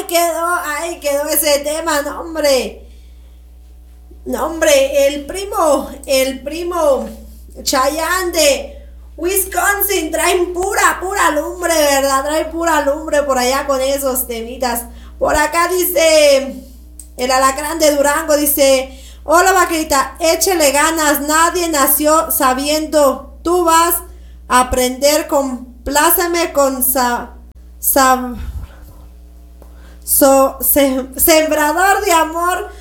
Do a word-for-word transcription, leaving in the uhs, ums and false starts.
quedó, ahí quedó ese tema, no hombre. No hombre, el primo, el primo Chayanne de Wisconsin traen pura, pura lumbre, ¿verdad? Traen pura lumbre por allá con esos temitas. Por acá dice el alacrán de Durango, dice, hola vaquerita, échele ganas, nadie nació sabiendo, tú vas a aprender, compláceme con sa, sa, so, se, sembrador de amor,